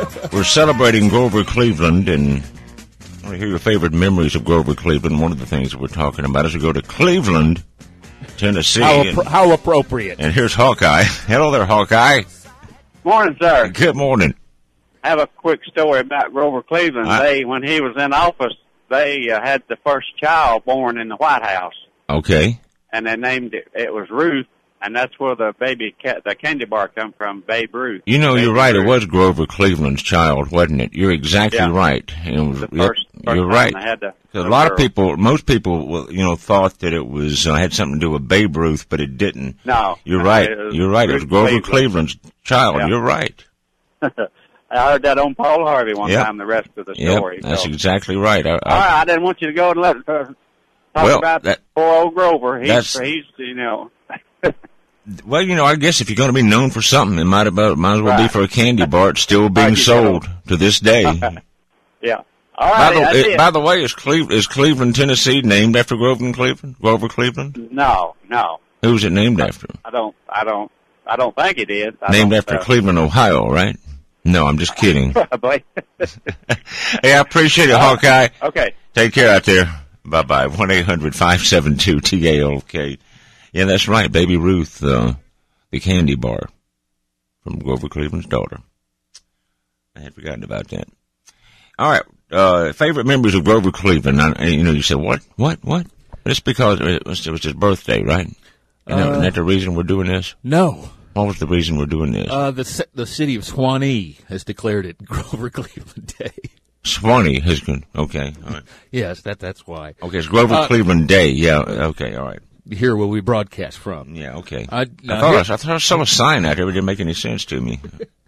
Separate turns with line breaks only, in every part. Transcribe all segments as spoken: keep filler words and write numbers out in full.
We're celebrating Grover Cleveland, and I want to hear your favorite memories of Grover Cleveland. One of the things that we're talking about is we go to Cleveland, Tennessee.
How, appro-
and,
how appropriate.
And here's Hawkeye. Hello there, Hawkeye.
Morning, sir.
Good morning.
I have a quick story about Grover Cleveland.
I,
they, when he was in office, they uh, had the first child born in the White House.
Okay.
And they named it, it was Ruth, and that's where the baby, ca- the candy bar come from, Babe Ruth.
You know,
Baby
you're right.
Ruth.
It was Grover Cleveland's child, wasn't it? You're exactly
Yeah.
right. It was,
The
yep,
first, first
you're
time
right.
they had the,
A
the
lot
girl.
of people, most people, you know, thought that it was uh, had something to do with Babe Ruth, but it didn't.
No.
You're
no,
right.
it was
You're right. It was
Ruth
Grover
Cleveland.
Cleveland's child.
Yeah.
You're right.
I heard that on Paul Harvey one
Yep.
time, the rest of the
Yep,
story.
that's
so.
exactly right. I, I,
All right, I didn't want you to go and let uh, talk
Well,
about
that-
poor old Grover. He's,
that's-
he's you know.
Well, you know, I guess if you're going to be known for something, it might about might as well be
Right.
for a candy bar. It's still being
Right, you
sold
know.
to this day.
Yeah. All
By
right.
the,
that's
it,
it.
by the way, is, Cleve, is Cleveland, Tennessee, named after Grover Cleveland? Grover Cleveland?
No, no.
Who's it named after?
I don't. I don't. I don't think it is. I
Named
don't,
after
uh,
Cleveland, Ohio, right? No, I'm just kidding.
Probably.
Hey, I appreciate it, Hawkeye.
Okay.
Take care out there. Bye-bye. one eight hundred five seven two T A L K. Yeah, that's right. Baby Ruth, uh, the candy bar from Grover Cleveland's daughter. I had forgotten about that. All right. Uh, favorite memories of Grover Cleveland. I, you know, you said, what? What? What? It's because it was, it was his birthday, right? Isn't, that, isn't that the reason we're doing this?
No.
What was the reason we're doing this?
Uh, the ci- the city of Swanee has declared it Grover Cleveland Day.
Swanee has been, okay. All right.
Yes, that that's why.
Okay, it's Grover
Uh,
Cleveland Day. Yeah, okay, all right.
Here where we broadcast from.
Yeah, okay.
I,
I,
now,
thought,
here-
I, I thought I saw a sign out there. It didn't make any sense to me.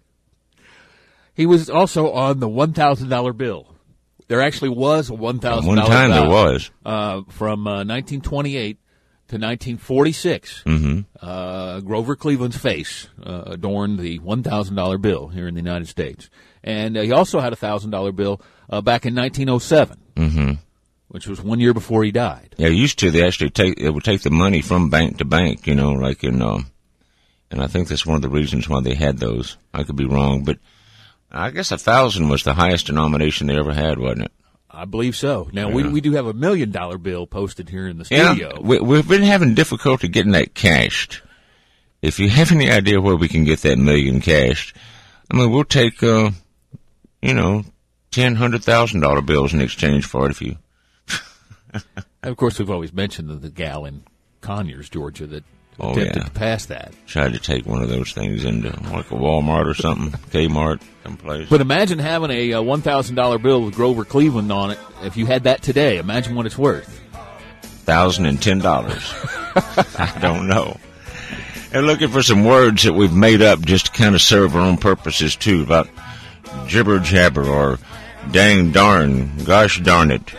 He was also on the one thousand dollar bill. There actually was a one thousand
One
dollar
time
bill.
there was.
Uh, from uh, nineteen twenty-eight to nineteen forty-six.
Mm-hmm.
Uh, Grover Cleveland's face uh, adorned the one thousand dollar bill here in the United States. And uh, he also had a one thousand dollar bill uh, back in nineteen oh seven,
Mm-hmm.
which was one year before he died.
Yeah, used to, they actually take, it would take the money from bank to bank, you know, like in, um, and I think that's one of the reasons why they had those. I could be wrong, but I guess a thousand was the highest denomination they ever had, wasn't it?
I believe so. Now,
Yeah.
we we do have a million dollar bill posted here in the
Yeah,
studio.
we, we've been having difficulty getting that cashed. If you have any idea where we can get that million cashed, I mean, we'll take, uh, you know, ten, hundred thousand dollar bills in exchange for it if you.
And of course, we've always mentioned the, the gal in Conyers, Georgia, that
Oh,
attempted
yeah.
to pass that.
Tried to take one of those things into like a Walmart or something, Kmart, someplace.
But imagine having a uh, one thousand dollar bill with Grover Cleveland on it. If you had that today, imagine what it's worth.
Thousand and ten dollars. I don't know. And looking for some words that we've made up just to kind of serve our own purposes too, about jibber jabber or dang darn, gosh darn it,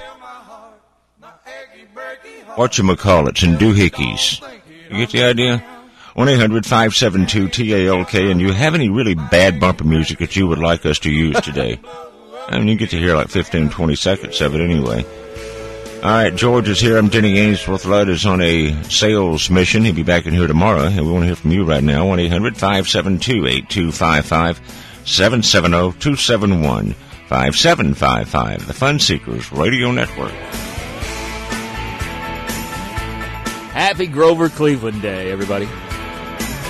whatchamacallits and doohickeys. You get the idea? one eight hundred five seven two T A L K, and you have any really bad bumper music that you would like us to use today? I mean, you get to hear like fifteen, twenty seconds of it anyway. All right, George is here. I'm Denny Ainsworth. Ludd is on a sales mission. He'll be back in here tomorrow, and we want to hear from you right now. one eight hundred five seven two eight two five five, seven seven zero two seven one five seven five five. The Fun Seekers Radio Network.
Happy Grover Cleveland Day, everybody.